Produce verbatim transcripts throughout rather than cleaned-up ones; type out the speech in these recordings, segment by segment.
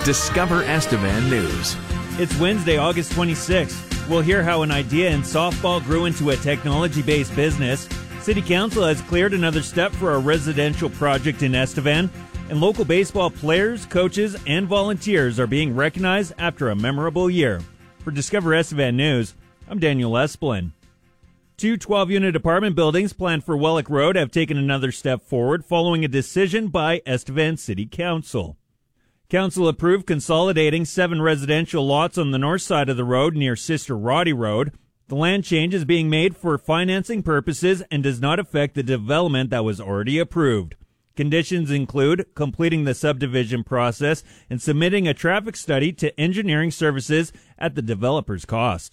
Discover Estevan News. It's Wednesday, August twenty-sixth. We'll hear how an idea in softball grew into a technology-based business. City Council has cleared another step for a residential project in Estevan. And local baseball players, coaches, and volunteers are being recognized after a memorable year. For Discover Estevan News, I'm Daniel Esplin. Two twelve-unit apartment buildings planned for Wellick Road have taken another step forward following a decision by Estevan City Council. Council approved consolidating seven residential lots on the north side of the road near Sister Roddy Road. The land change is being made for financing purposes and does not affect the development that was already approved. Conditions include completing the subdivision process and submitting a traffic study to engineering services at the developer's cost.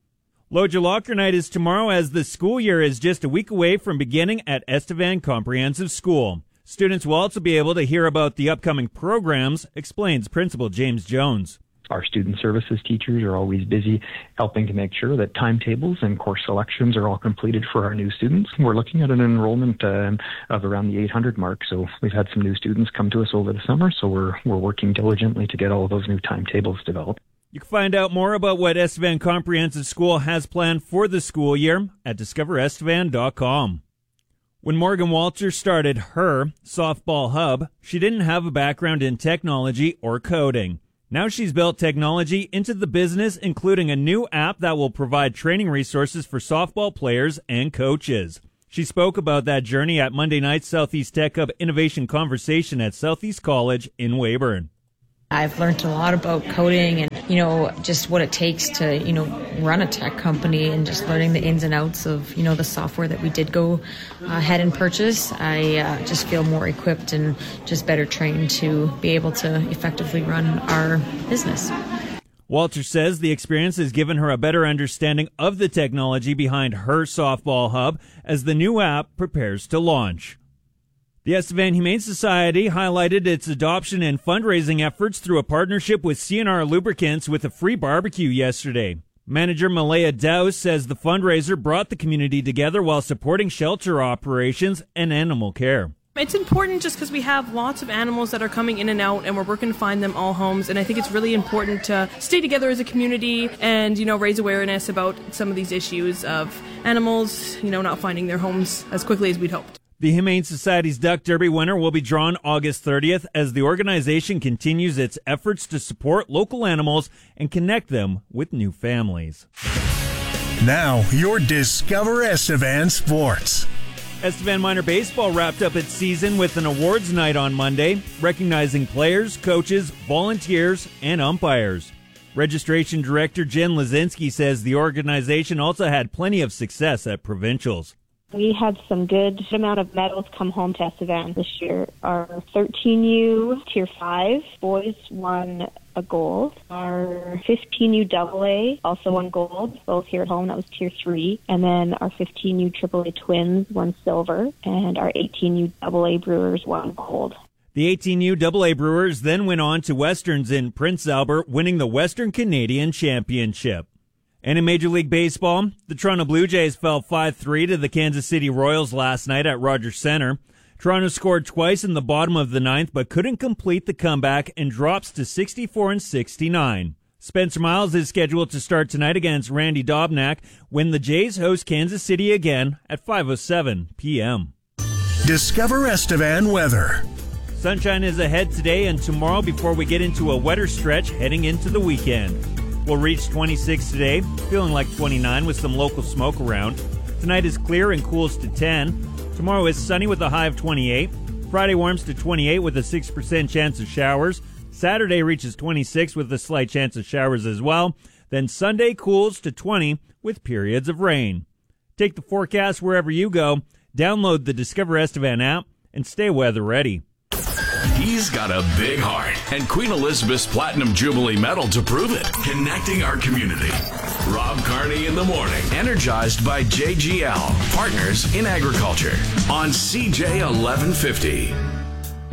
Loja Locker Night is tomorrow as the school year is just a week away from beginning at Estevan Comprehensive School. Students will also be able to hear about the upcoming programs, explains Principal James Jones. Our student services teachers are always busy helping to make sure that timetables and course selections are all completed for our new students. We're looking at an enrollment uh, of around the eight hundred mark, so we've had some new students come to us over the summer, so we're we're working diligently to get all of those new timetables developed. You can find out more about what Estevan Comprehensive School has planned for the school year at discover estevan dot com. When Morgan Walter started her softball hub, she didn't have a background in technology or coding. Now she's built technology into the business, including a new app that will provide training resources for softball players and coaches. She spoke about that journey at Monday night's Southeast Tech Hub Innovation Conversation at Southeast College in Weyburn. I've learned a lot about coding and, you know, just what it takes to, you know, run a tech company and just learning the ins and outs of, you know, the software that we did go ahead and purchase. I uh, just feel more equipped and just better trained to be able to effectively run our business. Walter says the experience has given her a better understanding of the technology behind her softball hub as the new app prepares to launch. The Estevan Humane Society highlighted its adoption and fundraising efforts through a partnership with C and R Lubricants with a free barbecue yesterday. Manager Malaya Dowse says the fundraiser brought the community together while supporting shelter operations and animal care. It's important just because we have lots of animals that are coming in and out, and we're working to find them all homes. And I think it's really important to stay together as a community and, you know, raise awareness about some of these issues of animals, you know, not finding their homes as quickly as we'd hoped. The Humane Society's Duck Derby winner will be drawn August thirtieth as the organization continues its efforts to support local animals and connect them with new families. Now, your Discover Estevan Sports. Estevan Minor Baseball wrapped up its season with an awards night on Monday, recognizing players, coaches, volunteers, and umpires. Registration Director Jen Lazinski says the organization also had plenty of success at provincials. We had some good amount of medals come home to Estevan this year. Our thirteen U Tier five boys won a gold. Our fifteen U double A also won gold, both here at home. That was Tier three. And then our fifteen U triple A twins won silver. And our eighteen U double A Brewers won gold. The eighteen U double A Brewers then went on to Westerns in Prince Albert, winning the Western Canadian Championship. And in Major League Baseball, the Toronto Blue Jays fell five three to the Kansas City Royals last night at Rogers Centre. Toronto scored twice in the bottom of the ninth, but couldn't complete the comeback and drops to sixty-four and sixty-nine. Spencer Miles is scheduled to start tonight against Randy Dobnak when the Jays host Kansas City again at five oh seven p.m. Discover Estevan weather. Sunshine is ahead today and tomorrow before we get into a wetter stretch heading into the weekend. We'll reach twenty-six today, feeling like twenty-nine with some local smoke around. Tonight is clear and cools to ten. Tomorrow is sunny with a high of twenty-eight. Friday warms to twenty-eight with a six percent chance of showers. Saturday reaches twenty-six with a slight chance of showers as well. Then Sunday cools to twenty with periods of rain. Take the forecast wherever you go. Download the Discover Estevan app and stay weather ready. He's got a big heart and Queen Elizabeth's Platinum Jubilee Medal to prove it. Connecting our community. Rob Carney in the morning. Energized by J G L, partners in agriculture. On C J eleven fifty.